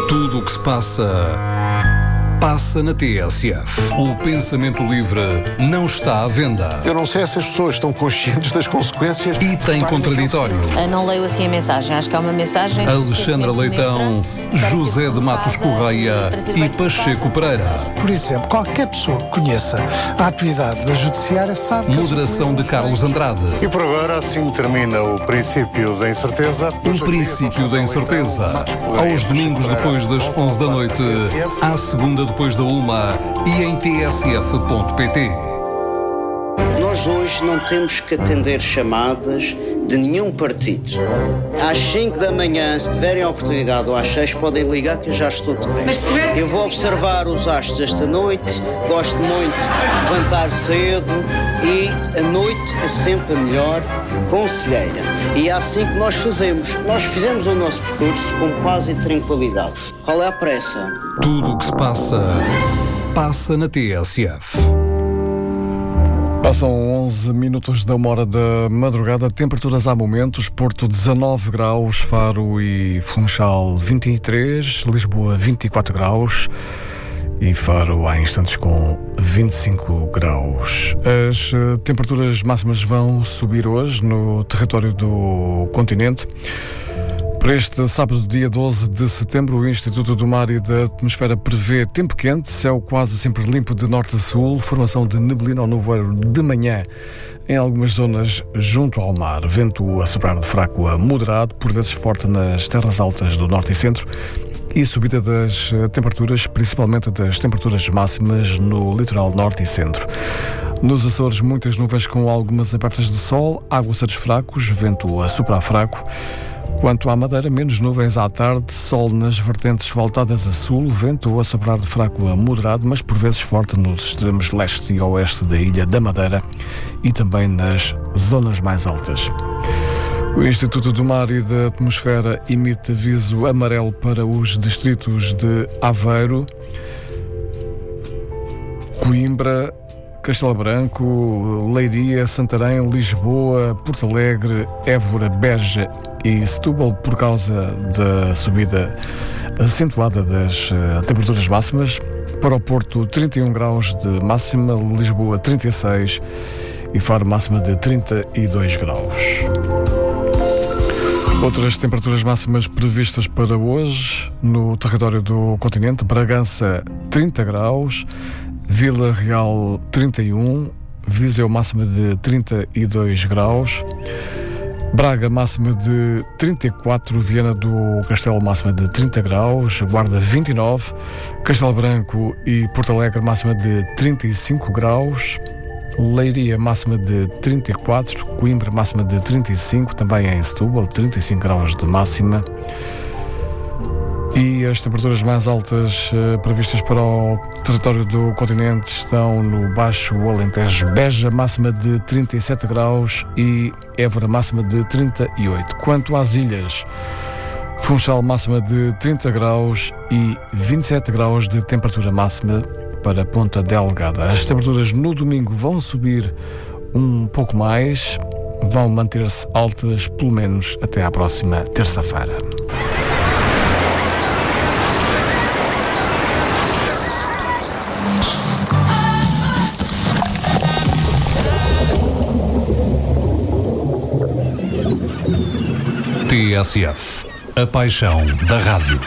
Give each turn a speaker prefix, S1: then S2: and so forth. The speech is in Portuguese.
S1: Tudo o que se passa na TSF. O pensamento livre não está à venda.
S2: Eu não sei se as pessoas estão conscientes das consequências.
S1: E tem contraditório.
S3: Não leio assim a mensagem. Acho que há uma mensagem...
S1: Alexandra Leitão, José de Matos Correia e Pacheco Pereira.
S4: Por exemplo, qualquer pessoa que conheça a atividade da Judiciária sabe...
S1: Moderação de Carlos Andrade.
S2: E por agora assim termina o princípio da incerteza.
S1: O princípio da incerteza. Aos domingos depois das 11 da noite, à segunda depois da 1 e em tsf.pt.
S5: Nós hoje não temos que atender chamadas de nenhum partido. Às 5 da manhã, se tiverem a oportunidade, ou às 6, podem ligar que eu já estou de bem. Eu vou observar os astros esta noite, gosto muito de levantar cedo e a noite é sempre a melhor conselheira. E é assim que nós fazemos. Nós fizemos o nosso percurso com paz e tranquilidade. Qual é a pressa?
S1: Tudo o que se passa na TSF.
S6: Passam 11 minutos da 1h da madrugada, temperaturas há momentos, Porto 19 graus, Faro e Funchal 23, Lisboa 24 graus e Faro há instantes com 25 graus. As temperaturas máximas vão subir hoje no território do continente. Para este sábado, dia 12 de setembro, o Instituto do Mar e da Atmosfera prevê tempo quente, céu quase sempre limpo de norte a sul, formação de neblina ou nevoeiro de manhã em algumas zonas junto ao mar, vento a soprar de fraco a moderado, por vezes forte nas terras altas do norte e centro, e subida das temperaturas, principalmente das temperaturas máximas no litoral norte e centro. Nos Açores, muitas nuvens com algumas abertas de sol, aguaceiros fracos, vento a soprar fraco. Quanto à Madeira, menos nuvens à tarde, sol nas vertentes voltadas a sul, vento a soprar de fraco a moderado, mas por vezes forte nos extremos leste e oeste da ilha da Madeira e também nas zonas mais altas. O Instituto do Mar e da Atmosfera emite aviso amarelo para os distritos de Aveiro, Coimbra, Castelo Branco, Leiria, Santarém, Lisboa, Porto Alegre, Évora, Beja e Setúbal por causa da subida acentuada das temperaturas máximas. Para o Porto, 31 graus de máxima, Lisboa 36 e Faro máxima de 32 graus. Outras temperaturas máximas previstas para hoje no território do continente: Bragança 30 graus, Vila Real 31, Viseu máxima de 32 graus, Braga máxima de 34, Viana do Castelo máxima de 30 graus, Guarda 29, Castelo Branco e Porto Alegre máxima de 35 graus, Leiria máxima de 34, Coimbra máxima de 35, também em Setúbal 35 graus de máxima. E as temperaturas mais altas previstas para o território do continente estão no Baixo Alentejo, Beja máxima de 37 graus e Évora máxima de 38. Quanto às ilhas, Funchal máxima de 30 graus e 27 graus de temperatura máxima para Ponta Delgada. As temperaturas no domingo vão subir um pouco mais, vão manter-se altas pelo menos até à próxima terça-feira.
S1: TSF, a paixão da rádio.